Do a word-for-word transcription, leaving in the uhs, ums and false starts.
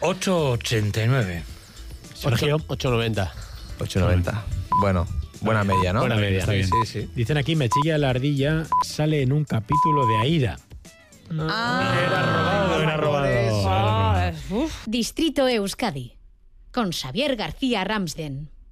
ocho ochenta y nueve. Sergio, ocho noventa. ocho noventa. Bueno, buena media, ¿no? Buena media. Está bien. Sí, sí. Dicen aquí, Me chilla la ardilla sale en un capítulo de Aida. Ah, Era robado, era robado. Ah, uf. Distrito Euskadi, con Xavier García Ramsden.